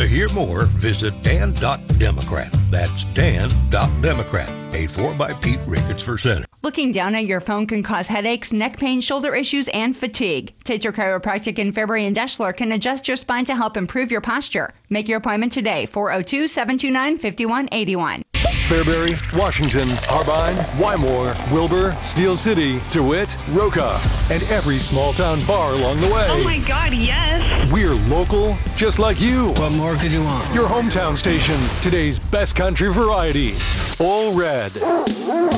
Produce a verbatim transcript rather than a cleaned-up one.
hear more, visit dan dot democrat. That's dan dot democrat. Paid for by Pete Ricketts for Center. Looking down at your phone can cause headaches, neck pain, shoulder issues, and fatigue. Teacher Chiropractic in Fairbury and Deschler can adjust your spine to help improve your posture. Make your appointment today, four oh two, seven two nine, five one eight one. Fairbury, Washington, Harbine, Wymore, Wilbur, Steel City, DeWitt, Roca, and every small town bar along the way. Oh my God, yes! We're local, just like you. What more could you want? Your hometown station, today's best country variety. All Red.